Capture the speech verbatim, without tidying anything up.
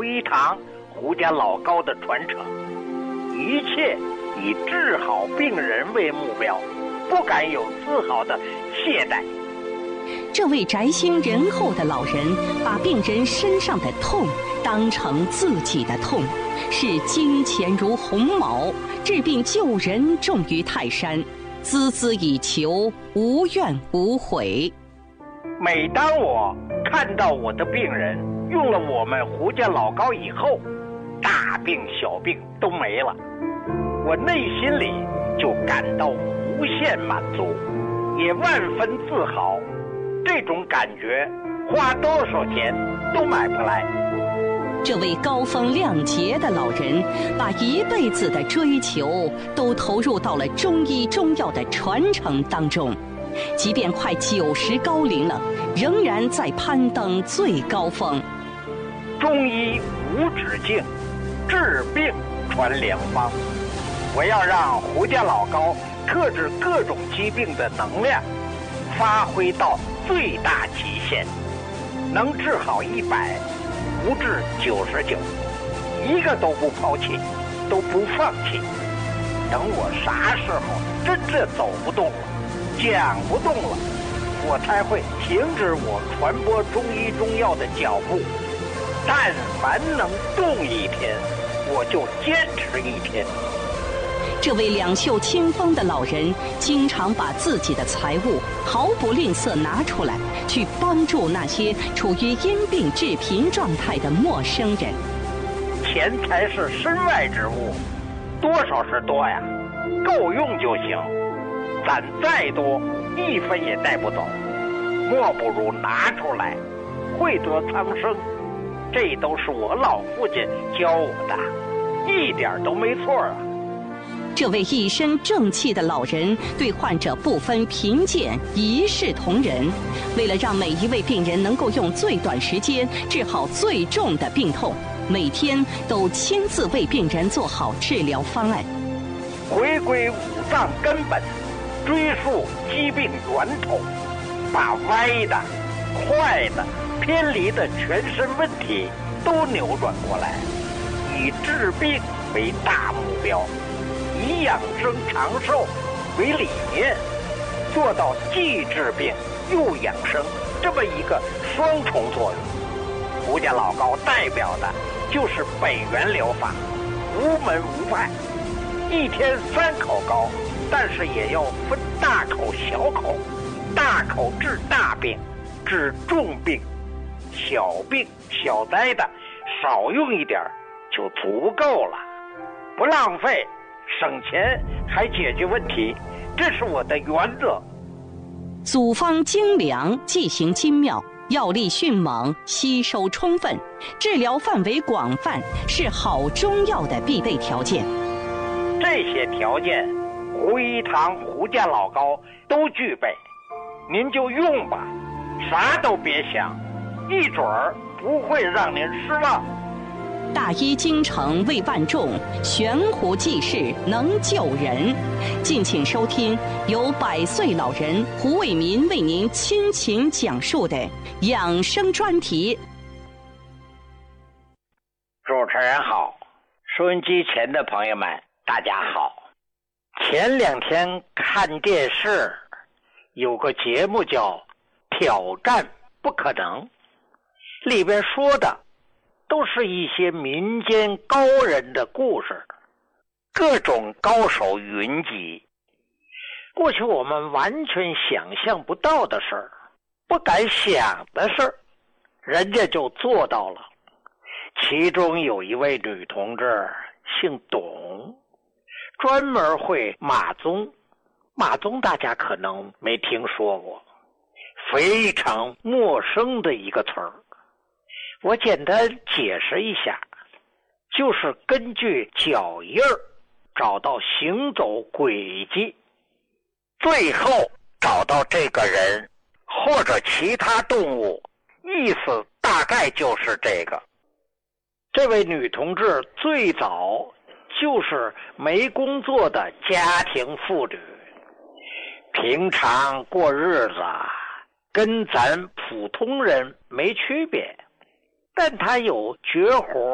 医堂胡家老高的传承，一切以治好病人为目标，不敢有丝毫的懈怠。 这位宅心仁厚的老人把病人身上的痛当成自己的痛，视金钱如鸿毛，治病救人重于泰山，孜孜以求，无怨无悔。 每当我看到我的病人用了我们胡家老高以后，大病小病都没了，我内心里就感到无限满足，也万分自豪。这种感觉花多少钱都买不来。 这位高风亮节的老人把一辈子的追求都投入到了中医中药的传承当中，即便快九十高龄了，仍然在攀登最高峰。 中医无止境，治病传良方。我要让胡家老高克制各种疾病的能量发挥到最大极限，能治好一百，不治九十九，一个都不抛弃，都不放弃。等我啥时候真正走不动了，讲不动了，我才会停止我传播中医中药的脚步。但凡能动一天，我就坚持一天。 这位两袖清风的老人经常把自己的财物毫不吝啬拿出来，去帮助那些处于因病致贫状态的陌生人。 钱财是身外之物，多少是多呀，够用就行，攒再多一分也带不走，莫不如拿出来，惠得苍生。这都是我老父亲教我的，一点都没错啊。 这位一身正气的老人对患者不分贫贱，一视同仁。为了让每一位病人能够用最短时间治好最重的病痛，每天都亲自为病人做好治疗方案。 回归五脏根本，追溯疾病源头，把歪的、坏的、偏离的全身问题都扭转过来，以治病为大目标，以养生长寿为理念，做到既治病又养生这么一个双重作用。胡家老高代表的就是北元疗法，无门无派，一天三口膏，但是也要分大口小口，大口治大病，治重病，小病小灾的少用一点就足够了，不浪费，省钱还解决问题，这是我的原则。 组方精良，剂型精妙，药力迅猛，吸收充分，治疗范围广泛，是好中药的必备条件。 这些条件胡医堂胡家老高都具备，您就用吧，啥都别想，一准儿不会让您失望。 大医精诚为万众，悬壶济世能救人。敬请收听由百岁老人胡伟民为您亲情讲述的养生专题。 主持人好，收音机前的朋友们大家好。前两天看电视有个节目叫挑战不可能，里边说的都是一些民间高人的故事，各种高手云集，过去我们完全想象不到的事儿，不敢想的事儿，人家就做到了。其中有一位女同志姓董，专门会马宗，马宗大家可能没听说过，非常陌生的一个词儿。我简单解释一下，就是根据脚印儿找到行走轨迹，最后找到这个人或者其他动物，意思大概就是这个。这位女同志最早就是没工作的家庭妇女，平常过日子跟咱普通人没区别，但她有绝活。